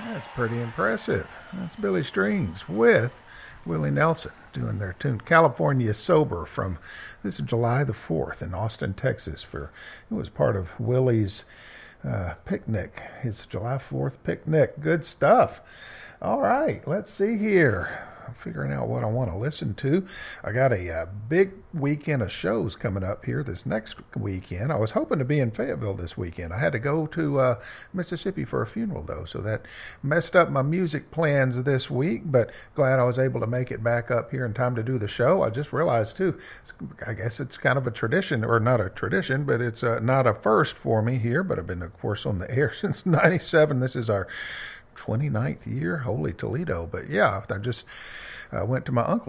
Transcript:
That's pretty impressive. That's Billy Strings with Willie Nelson doing their tune California Sober from this is July the 4th in Austin, Texas. It was part of Willie's picnic, his July 4th picnic. Good stuff. All right, let's see here. I'm figuring out what I want to listen to. I got a big weekend of shows coming up here this next weekend. I was hoping to be in Fayetteville this weekend. I had to go to Mississippi for a funeral, though, so that messed up my music plans this week, but glad I was able to make it back up here in time to do the show. I just realized, too, I guess it's kind of a tradition, or not a tradition, but it's not a first for me here, but I've been, of course, on the air since 97. This is our 29th year. Holy Toledo. But yeah, I just went to my uncle